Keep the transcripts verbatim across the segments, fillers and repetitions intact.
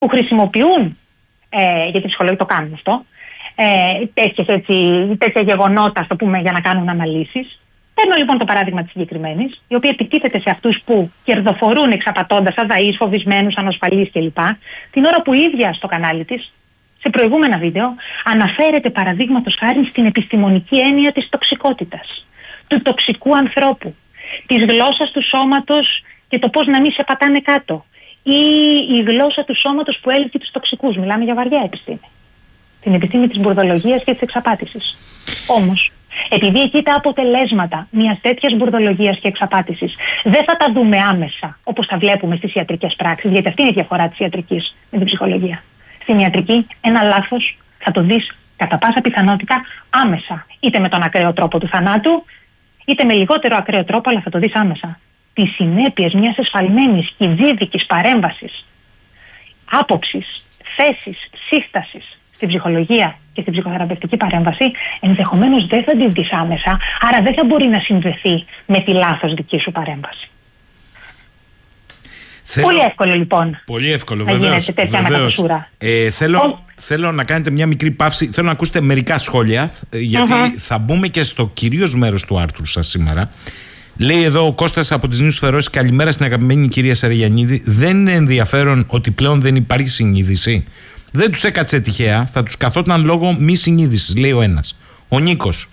που χρησιμοποιούν, ε, γιατί οι ψυχολόγοι το κάνουν αυτό, ε, τέτοιες, έτσι, τέτοια γεγονότα, το πούμε, για να κάνουν αναλύσεις. Παίρνω λοιπόν το παράδειγμα της συγκεκριμένης, η οποία επιτίθεται σε αυτούς που κερδοφορούν εξαπατώντας αδαείς, φοβισμένους, ανασφαλείς κλπ. Την ώρα που η ίδια στο κανάλι της, σε προηγούμενα βίντεο, αναφέρεται παραδείγματος χάρη στην επιστημονική έννοια της τοξικότητας, του τοξικού ανθρώπου, της γλώσσας του σώματος και το πώς να μην σε πατάνε κάτω, ή η γλώσσα του σώματος που έλκει τους τοξικούς. Μιλάμε για βαριά επιστήμη. Την επιστήμη της μπουρδολογίας και της εξαπάτησης. Όμως, επειδή εκεί τα αποτελέσματα μιας τέτοιας μπουρδολογίας και εξαπάτησης δεν θα τα δούμε άμεσα, όπως τα βλέπουμε στις ιατρικές πράξεις, γιατί αυτή είναι η διαφορά της ιατρικής με την ψυχολογία. Στην ιατρική, ένα λάθος θα το δεις κατά πάσα πιθανότητα άμεσα. Είτε με τον ακραίο τρόπο του θανάτου, είτε με λιγότερο ακραίο τρόπο, αλλά θα το δεις άμεσα. Τις συνέπειες μιας εσφαλμένης και δίδικης παρέμβασης, άποψης, θέσης, σύστασης στην ψυχολογία και στην ψυχοθεραπευτική παρέμβαση, ενδεχομένως δεν θα τη δεις άμεσα, άρα δεν θα μπορεί να συνδεθεί με τη λάθος δική σου παρέμβαση. Θέλω... Πολύ εύκολο λοιπόν. Πολύ εύκολο, να βεβαίως. γίνεται τέτοια ανακατοσούρα. Ε, θέλω, Ο... θέλω να κάνετε μια μικρή παύση. Θέλω να ακούσετε μερικά σχόλια, γιατί uh-huh. θα μπούμε και στο κυρίως μέρος του άρθρου σας σήμερα. Λέει εδώ ο Κώστας από τις Νέους Φερώσεις: καλημέρα στην αγαπημένη κυρία Σαραγιαννίδη. Δεν είναι ενδιαφέρον ότι πλέον δεν υπάρχει συνείδηση? Δεν τους έκατσε τυχαία, θα τους καθόταν λόγω μη συνείδησης, λέει ο ένας. Ο Νίκος: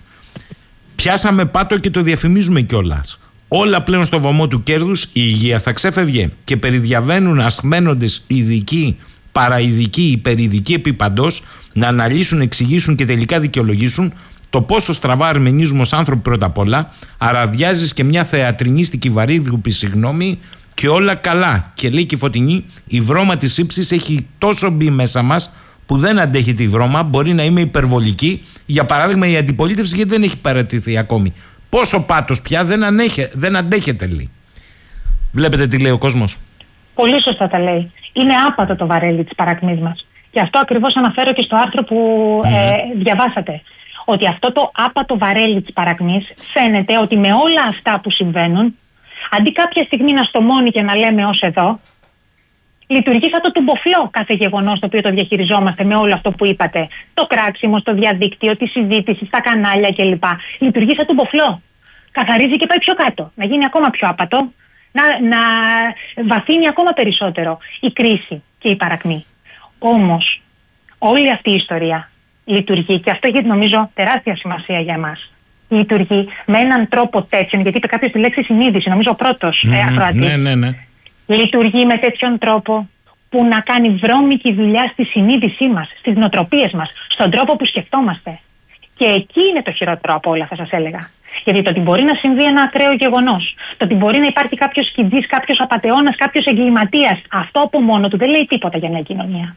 πιάσαμε πάτο και το διαφημίζουμε κιόλας. Όλα πλέον στο βωμό του κέρδους, η υγεία θα ξέφευγε και περιδιαβαίνουν ασθμένοντες ειδικοί, παραειδικοί, υπερειδικοί επί παντός να αναλύσουν, εξηγήσουν και τελικά δικαιολογήσουν το πόσο στραβά αρμενίζουμε ως άνθρωποι πρώτα απ' όλα, αραδιάζεις και μια θεατρινίστικη βαρύδουπη συγγνώμη και όλα καλά. Και λέει και η Φωτεινή: η βρώμα της ύψης έχει τόσο μπει μέσα μας που δεν αντέχει τη βρώμα, μπορεί να είμαι υπερβολική. Για παράδειγμα, η αντιπολίτευση, γιατί δεν έχει παρατηθεί ακόμη. Πόσο πάτος πια δεν, ανέχε, δεν αντέχεται, λέει. Βλέπετε τι λέει ο κόσμος. Πολύ σωστά τα λέει. Είναι άπατο το βαρέλι της παρακμής μας. Και αυτό ακριβώς αναφέρω και στο άρθρο που mm. ε, διαβάσατε. Ότι αυτό το άπατο βαρέλι της παρακμής φαίνεται ότι με όλα αυτά που συμβαίνουν, αντί κάποια στιγμή να στομώνει και να λέμε ως εδώ, λειτουργεί σαν το τουμποφλό κάθε γεγονός το οποίο το διαχειριζόμαστε με όλο αυτό που είπατε. Το κράξιμο στο διαδίκτυο, τη συζήτηση στα κανάλια κλπ. Λειτουργεί σαν τουμποφλό. Καθαρίζει και πάει πιο κάτω. Να γίνει ακόμα πιο άπατο, να, να βαθύνει ακόμα περισσότερο η κρίση και η παρακμή. Όμως, όλη αυτή η ιστορία λειτουργεί, και αυτό έχει νομίζω τεράστια σημασία για εμάς. Λειτουργεί με έναν τρόπο τέτοιον, γιατί είπε κάποιος τη λέξη συνείδηση, νομίζω ο πρώτος mm, ε, ακροατής. Ναι, ναι, ναι. Λειτουργεί με τέτοιον τρόπο που να κάνει βρώμικη δουλειά στη συνείδησή μας, στις νοοτροπίες μας, στον τρόπο που σκεφτόμαστε. Και εκεί είναι το χειρότερο από όλα, θα σας έλεγα. Γιατί το ότι μπορεί να συμβεί ένα ακραίο γεγονός, το ότι μπορεί να υπάρχει κάποιος σκυντής, κάποιος απατεώνας, κάποιος εγκληματίας, αυτό από μόνο του δεν λέει τίποτα για μια κοινωνία.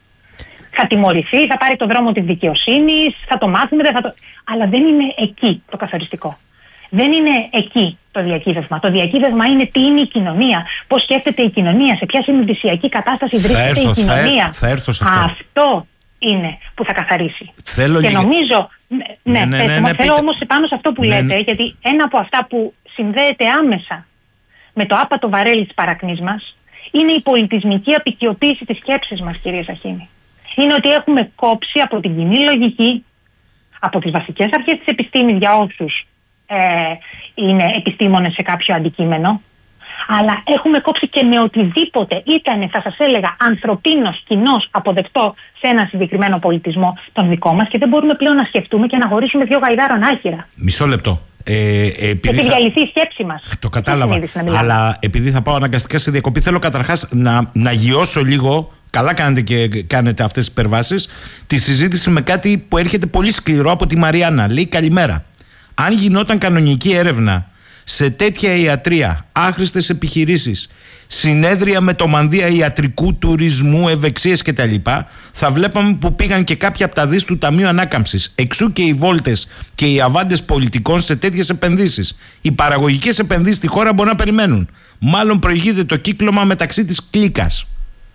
Θα τιμωρηθεί, θα πάρει το δρόμο της δικαιοσύνης, θα το μάθουμε, δεν θα το... αλλά δεν είναι εκεί το καθοριστικό. Δεν είναι εκεί το διακύβευμα. Το διακύβευμα είναι τι είναι η κοινωνία, πώς σκέφτεται η κοινωνία, σε ποια συνειδησιακή κατάσταση βρίσκεται έρθω, η κοινωνία. Θα, θα έρθω σε αυτό. Αυτό είναι που θα καθαρίσει. Θέλω και λίγα... νομίζω. Ναι, ναι, ναι, ναι, ναι, ναι, θέλω όμως πάνω σε αυτό που ναι, λέτε, ναι. γιατί ένα από αυτά που συνδέεται άμεσα με το άπατο βαρέλι της παρακμής μας είναι η πολιτισμική απικιοποίηση της σκέψης μας, κυρία Σαχίνη. Είναι ότι έχουμε κόψει από την κοινή λογική, από τις βασικές αρχές της επιστήμης για όσους ε, είναι επιστήμονες σε κάποιο αντικείμενο, αλλά έχουμε κόψει και με οτιδήποτε ήταν, θα σας έλεγα, ανθρωπίνος, κοινός, αποδεκτό σε ένα συγκεκριμένο πολιτισμό τον δικό μας, και δεν μπορούμε πλέον να σκεφτούμε και να χωρίσουμε δύο γαϊδάρων άχυρα. Μισό λεπτό. Ε, επειδή και τη διαλυθεί η σκέψη μας. Το κατάλαβα. Αλλά επειδή θα πάω αναγκαστικά σε διακοπή, θέλω καταρχάς να, να γιώσω λίγο. Καλά κάνετε και κάνετε αυτές τις υπερβάσεις. Τη συζήτηση με κάτι που έρχεται πολύ σκληρό από τη Μαριάννα. Λέει: καλημέρα. Αν γινόταν κανονική έρευνα σε τέτοια ιατρία, άχρηστες επιχειρήσεις, συνέδρια με το μανδύα ιατρικού, τουρισμού, ευεξίες κτλ., θα βλέπαμε που πήγαν και κάποια από τα δις του Ταμείου Ανάκαμψης. Εξού και οι βόλτες και οι αβάντες πολιτικών σε τέτοιες επενδύσεις. Οι παραγωγικές επενδύσεις στη χώρα μπορούν να περιμένουν. Μάλλον προηγείται το κύκλωμα μεταξύ της κλίκας.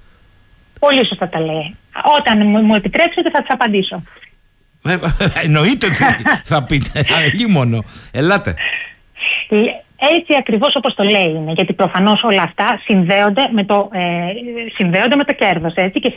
Πολύ σωστά τα λέει. Όταν μου επιτρέψετε θα τις απαντήσω. Εννοείται ότι θα πείτε. Αλλήμωνο. Ελάτε. Έτσι ακριβώς όπως το λέει είναι, γιατί προφανώς όλα αυτά συνδέονται με το, ε, συνδέονται με το κέρδος, έτσι, και